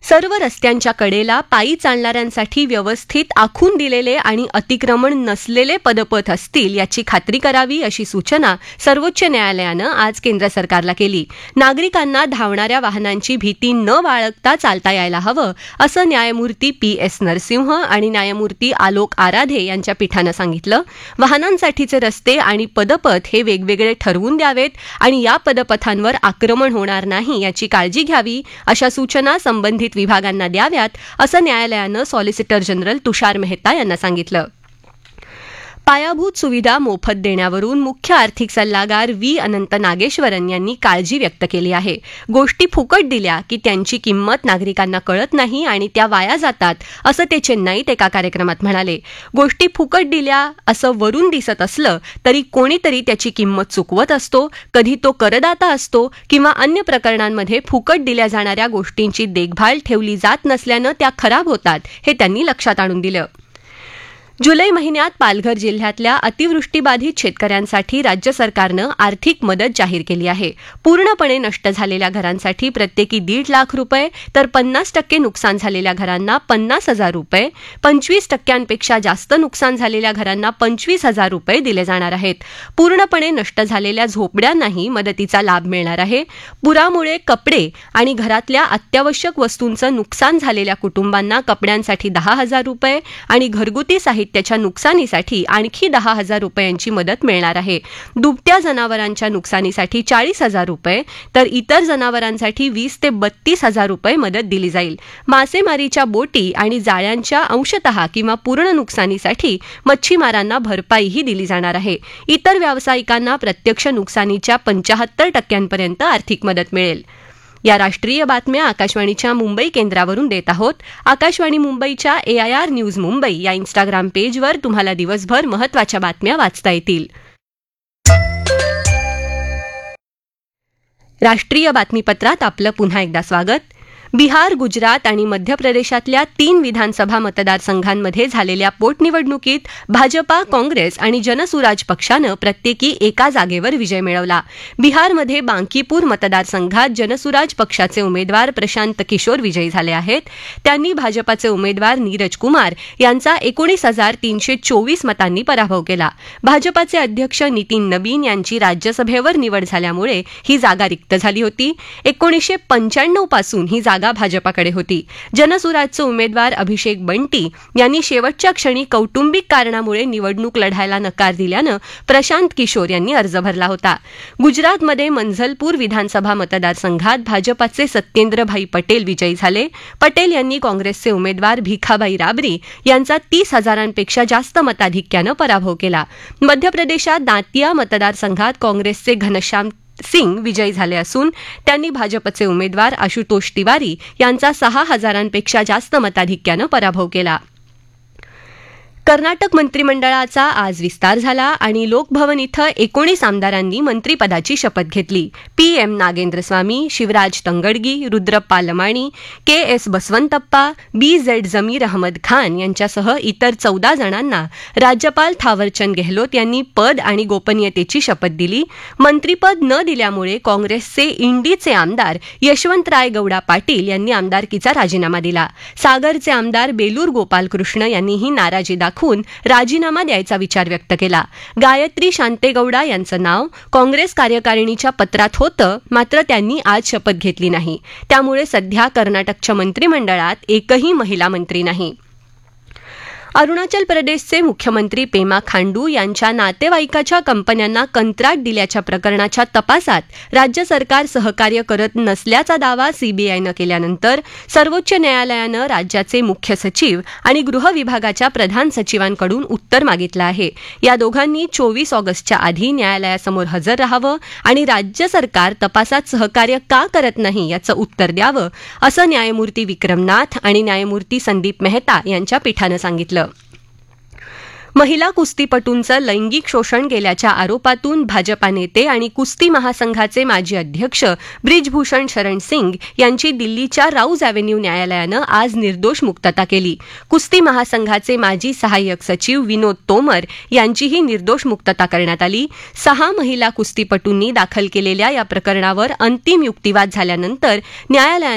सर्व रस्त्यांच्या कडेला पायी चालणाऱ्यांसाठी व्यवस्थित आखून दिलेले आणि अतिक्रमण नसलेले पदपथ असतील याची खात्री करावी अशी सूचना सर्वोच्च न्यायालयानं आज केंद्र सरकारला केली. नागरिकांना धावणाऱ्या वाहनांची भीती न बाळगता चालता यायला हवं असं न्यायमूर्ती PS नरसिंह आणि न्यायमूर्ती आलोक आराधे यांच्या पीठानं सांगितलं. वाहनांसाठीचे रस्ते आणि पदपथ हे वेगवेगळे ठरवून द्यावेत आणि या पदपथांवर आक्रमण होणार नाही याची काळजी घ्यावी अशा सूचना संबंधित विभागांना द्याव्यात असं न्यायालयानं सॉलिसिटर जनरल तुषार मेहता यांना सांगितलं. पायाभूत सुविधा मोफत देण्यावरून मुख्य आर्थिक सल्लागार अनंत नागेश्वरन यांनी काळजी व्यक्त केली आहे. गोष्टी फुकट दिल्या की त्यांची किंमत नागरिकांना कळत नाही आणि त्या वाया जातात असं ते चेन्नईत एका कार्यक्रमात म्हणाले. गोष्टी फुकट दिल्या असं वरून दिसत असलं तरी कोणीतरी त्याची किंमत चुकवत असतो. कधी तो करदाता असतो किंवा अन्य प्रकरणांमध्ये फुकट दिल्या जाणाऱ्या गोष्टींची देखभाल ठेवली जात नसल्यानं त्या खराब होतात हे त्यांनी लक्षात आणून दिलं. जुलै महिन्यात पालघर जिल्ह्यातल्या अतिवृष्टीबाधित शेतकऱ्यांसाठी राज्य सरकारनं आर्थिक मदत जाहीर केली आहे. पूर्णपणे नष्ट झालेल्या घरांसाठी प्रत्येकी 1.5 लाख रुपये तर 50% नुकसान झालेल्या घरांना 50,000 रुपये, 25% जास्त नुकसान झालेल्या घरांना 25,000 रुपये दिले जाणार आहेत. पूर्णपणे नष्ट झालेल्या झोपड्यांनाही मदतीचा लाभ मिळणार आहे. पुरामुळे कपडे आणि घरातल्या अत्यावश्यक वस्तूंचं नुकसान झालेल्या कुटुंबांना कपड्यांसाठी 10,000 रुपये आणि घरगुती साहित्याच्या नुकसानीसाठी आणखी 10,000 रुपयांची मदत मिळणार आहे. दुभत्या जनावरांच्या नुकसानीसाठी 40,000 रुपये तर इतर जनावरांसाठी 20,000 ते 32,000 रुपये मदत दिली जाईल. मासेमारीच्या बोटी आणि जाळ्यांच्या अंशतः किंवा पूर्ण नुकसानीसाठी मच्छीमारांना भरपाईही दिली जाणार आहे. इतर व्यावसायिकांना प्रत्यक्ष नुकसानीच्या 75% आर्थिक मदत मिळेल. या राष्ट्रीय बातम्या आकाशवाणीच्या मुंबई केंद्रावरून देत आहोत. आकाशवाणी मुंबईच्या AIR न्यूज मुंबई या इंस्टाग्राम पेजवर तुम्हाला दिवसभर महत्त्वाच्या बातम्या वाचता येतील. राष्ट्रीय बातमीपत्रात आपलं पुन्हा एकदा स्वागत. बिहार, गुजरात आणि मध्य प्रदेशातल्या 3 विधानसभा मतदारसंघांमध्ये झालेल्या पोटनिवडणुकीत भाजपा, काँग्रेस आणि जनसुराज पक्षानं प्रत्येकी एका जागेवर विजय मिळवला. बिहारमध्ये बांकीपूर मतदारसंघात जनसुराज पक्षाचे उमेदवार प्रशांत किशोर विजयी झाले आहेत. त्यांनी भाजपाचे उमेदवार नीरज कुमार यांचा 19,324 मतांनी पराभव केला. भाजपाचे अध्यक्ष नितीन नबीन यांची राज्यसभेवर निवड झाल्यामुळे ही जागा रिक्त झाली होती. 1995 पासून ही जागा भाजपाकडे होती. जनसुराजचे उमेदवार अभिषेक बंटी यांनी शेवटच्या क्षणी कौटुंबिक कारणामुळे निवडणूक लढायला नकार दिल्यानं प्रशांत किशोर यांनी अर्ज भरला होता. गुजरातमध्ये मंझलपूर विधानसभा मतदारसंघात भाजपाचे सत्येंद्रभाई पटेल विजयी झाले. पटेल यांनी काँग्रेसचे उमेदवार भिखाबाई राबरी यांचा 30,000पेक्षा जास्त मताधिक्यानं पराभव केला. मध्य प्रदेशात दातिया मतदारसंघात काँग्रेसचे घनश्याम सिंग विजयी झाले असून त्यांनी भाजपचे उमेदवार आशुतोष तिवारी यांचा 6,000पेक्षा जास्त मताधिक्यानं पराभव केला. कर्नाटक मंत्रिमंडळाचा आज विस्तार झाला आणि लोकभवन इथं 19 आमदारांनी मंत्रिपदाची शपथ घेतली. PM नागेंद्र स्वामी, शिवराज तंगडगी, रुद्रप्पा लमाणी, KS बसवंतप्पा, BZ जमीर अहमद खान यांच्यासह इतर 14 जणांना राज्यपाल थावरचंद गेहलोत यांनी पद आणि गोपनीयतेची शपथ दिली. मंत्रिपद न दिल्यामुळे काँग्रेसचे इंडीचे आमदार यशवंतराय गौडा पाटील यांनी आमदारकीचा राजीनामा दिला. सागरचे आमदार बेलूर गोपालकृष्ण यांनीही नाराजी दाखवून राजीनामा द्यायचा विचार व्यक्त केला. गायत्री शांतेगौडा यांचं नाव काँग्रेस कार्यकारिणीच्या पत्रात होतं, मात्र त्यांनी आज शपथ घेतली नाही. त्यामुळे सध्या कर्नाटकच्या मंत्रिमंडळात एकही महिला मंत्री नाही. अरुणाचल प्रदेशचे मुख्यमंत्री पेमा खांडू यांच्या नातेवाईकाच्या कंपन्यांना कंत्राट दिल्याच्या प्रकरणाच्या तपासात राज्य सरकार सहकार्य करत नसल्याचा दावा CBIनं केल्यानंतर सर्वोच्च न्यायालयानं राज्याचे मुख्य सचिव आणि गृह विभागाच्या प्रधान सचिवांकडून उत्तर मागितलं आहे. या दोघांनी 24 ऑगस्टच्या आधी न्यायालयासमोर हजर राहावं आणि राज्य सरकार तपासात सहकार्य का करत नाही याचं उत्तर द्यावं असं न्यायमूर्ती विक्रमनाथ आणि न्यायमूर्ती संदीप मेहता यांच्या पीठानं सांगितलं. महिला कुस्तीपटूंचं लैंगिक शोषण केल्याच्या आरोपातून भाजपा नेते आणि कुस्ती महासंघाचे माजी अध्यक्ष ब्रिजभूषण शरण सिंग यांची दिल्लीच्या राऊज अॅव्हेन्यू न्यायालयानं आज निर्दोष मुक्तता केली. कुस्ती महासंघाचे माजी सहाय्यक सचिव विनोद तोमर यांचीही निर्दोष मुक्तता करण्यात आली. 6 महिला कुस्तीपटूंनी दाखल केलेल्या या प्रकरणावर अंतिम युक्तिवाद झाल्यानंतर न्यायालयानं